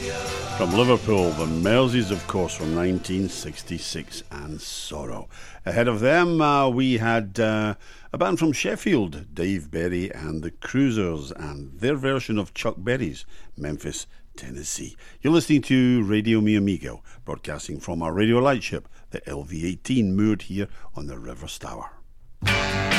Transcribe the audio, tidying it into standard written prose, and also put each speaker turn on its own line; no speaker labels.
From Liverpool, the Merseys, of course, from 1966, and Sorrow. Ahead of them, we had a band from Sheffield, Dave Berry and the Cruisers, and their version of Chuck Berry's Memphis, Tennessee. You're listening to Radio Mi Amigo, broadcasting from our radio lightship, the LV-18, moored here on the River Stour.